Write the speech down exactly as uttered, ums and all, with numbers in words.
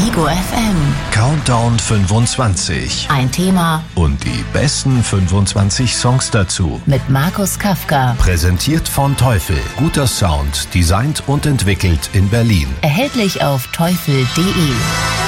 Vigo F M. Countdown fünfundzwanzig. Ein Thema Und die besten fünfundzwanzig Songs dazu. mit Markus Kafka. Präsentiert von Teufel. Guter Sound, designt und entwickelt in Berlin. Erhältlich auf teufel punkt de.